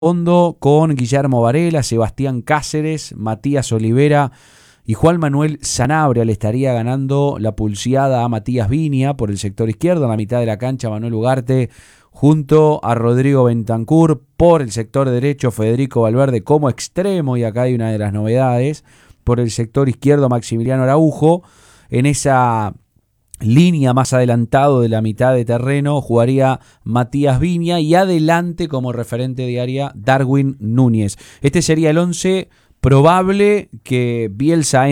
Fondo con Guillermo Varela, Sebastián Cáceres, Matías Olivera y Juan Manuel Sanabria. Le estaría ganando la pulseada a Matías Viña por el sector izquierdo. En la mitad de la cancha, Manuel Ugarte junto a Rodrigo Bentancur. Por el sector derecho, Federico Valverde como extremo. Y acá hay una de las novedades. Por el sector izquierdo, Maximiliano Araujo. En esa línea más adelantado de la mitad de terreno jugaría Matías Viña y adelante como referente de área Darwin Núñez. Este sería el 11 probable que Bielsa